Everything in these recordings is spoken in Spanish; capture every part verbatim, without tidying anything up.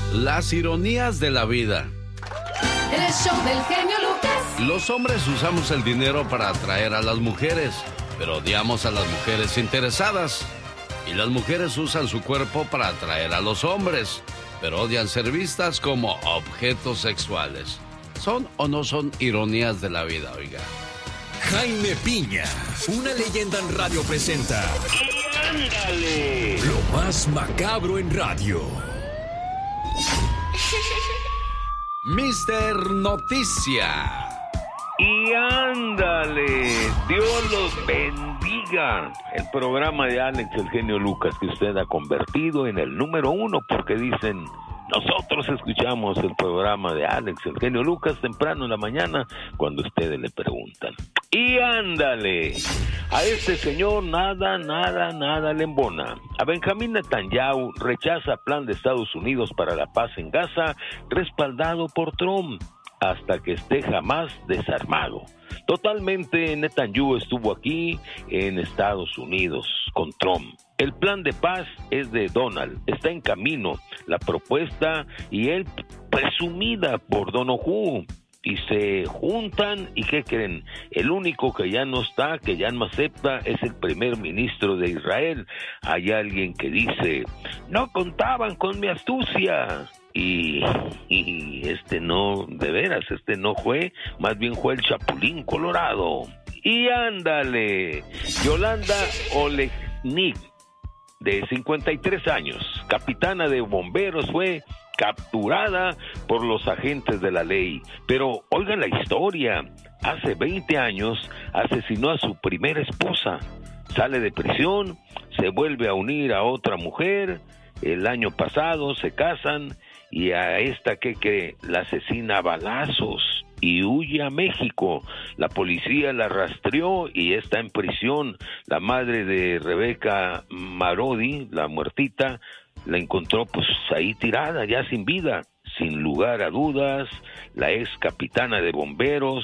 Las ironías de la vida. El show del genio Lucas. Los hombres usamos el dinero para atraer a las mujeres, pero odiamos a las mujeres interesadas. Y las mujeres usan su cuerpo para atraer a los hombres, pero odian ser vistas como objetos sexuales. ¿Son o no son ironías de la vida, oiga? Jaime Piña, una leyenda en radio presenta. ¡Y ándale! Lo más macabro en radio. mister Noticia. Y ándale, Dios los bendiga. El programa de Alex, el genio Lucas, que usted ha convertido en el número uno, porque dicen, nosotros escuchamos el programa de Alex, el genio Lucas, temprano en la mañana, cuando ustedes le preguntan. Y ándale, a este señor nada, nada, nada le embona. A Benjamín Netanyahu rechaza plan de Estados Unidos para la paz en Gaza, respaldado por Trump, hasta que esté jamás desarmado. Totalmente, Netanyahu estuvo aquí en Estados Unidos con Trump. El plan de paz es de Donald, está en camino la propuesta y él presumida por Donoghue. Y se juntan, ¿y qué creen? El único que ya no está, que ya no acepta, es el primer ministro de Israel. Hay alguien que dice, no contaban con mi astucia. Y, y este no, de veras, este no fue, más bien fue el Chapulín Colorado. Y ándale, Yolanda Olegnik, de cincuenta y tres años, capitana de bomberos, fue capturada por los agentes de la ley. Pero oigan la historia, hace veinte años asesinó a su primera esposa, sale de prisión, se vuelve a unir a otra mujer, el año pasado se casan y a esta que cree la asesina a balazos y huye a México. La policía la rastreó y está en prisión. La madre de Rebeca Marodi, la muertita, la encontró pues ahí tirada, ya sin vida. Sin lugar a dudas, la ex capitana de bomberos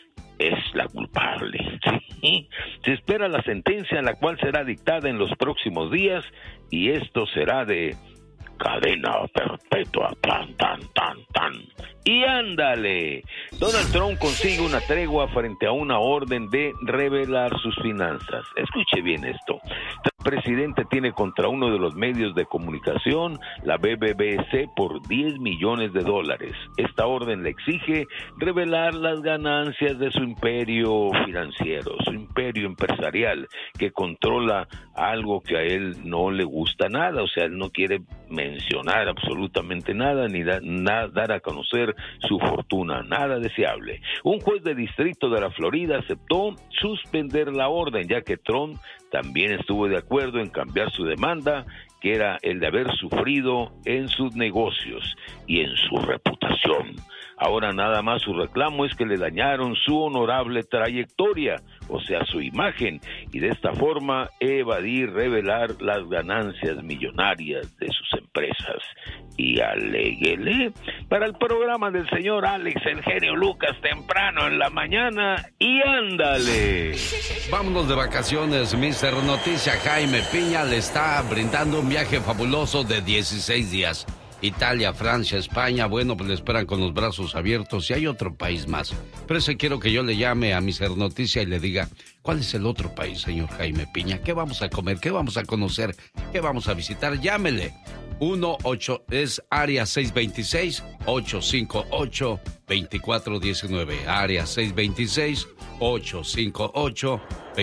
es la culpable. ¿Sí? Se espera la sentencia, la cual será dictada en los próximos días, y esto será de cadena perpetua, tan, tan, tan, tan. Y ándale, Donald Trump consigue una tregua frente a una orden de revelar sus finanzas. Escuche bien esto. El presidente tiene contra uno de los medios de comunicación, la B B C, por diez millones de dólares. Esta orden le exige revelar las ganancias de su imperio financiero, su imperio empresarial, que controla algo que a él no le gusta nada. O sea, él no quiere mencionar absolutamente nada, ni da, na, dar a conocer su fortuna, nada deseable. Un juez de distrito de la Florida aceptó suspender la orden, ya que Trump también estuvo de acuerdo en cambiar su demanda, que era el de haber sufrido en sus negocios y en su reputación. Ahora nada más su reclamo es que le dañaron su honorable trayectoria, o sea, su imagen, y de esta forma evadir revelar las ganancias millonarias de sus empresas. Y aléguele para el programa del señor Alex, el genio Lucas, temprano en la mañana, y ándale. Vámonos de vacaciones, mister Noticia. Jaime Piña le está brindando un viaje fabuloso de dieciséis días. Italia, Francia, España, bueno, pues le esperan con los brazos abiertos, y hay otro país más. Pero ese quiero que yo le llame a mister Noticia y le diga, ¿cuál es el otro país, señor Jaime Piña? ¿Qué vamos a comer? ¿Qué vamos a conocer? ¿Qué vamos a visitar? Llámele. uno ocho es área seis dos seis, ocho cinco ocho, dos cuatro uno nueve. Área seis dos seis, ocho cinco ocho,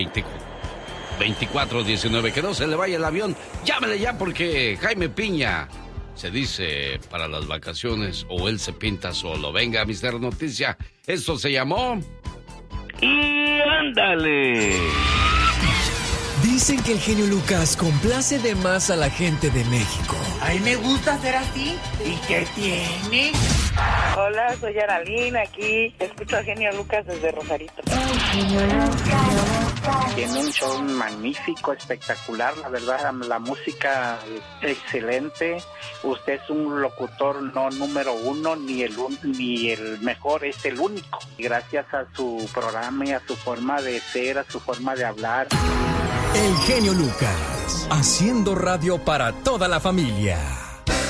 dos cuatro uno nueve. Que no se le vaya el avión. Llámele ya, porque Jaime Piña se dice para las vacaciones, o él se pinta solo. Venga, mister Noticia, esto se llamó... ¡Y ándale! Dicen que el genio Lucas complace de más a la gente de México. A mí me gusta ser así. ¿Y qué tiene? Hola, soy Aralina, aquí escucho al genio Lucas desde Rosarito. Tiene un show magnífico, espectacular, la verdad, la música excelente. Usted es un locutor no número uno, ni el un, ni el mejor, es el único. Gracias a su programa y a su forma de ser, a su forma de hablar. El genio Lucas, haciendo radio para toda la familia.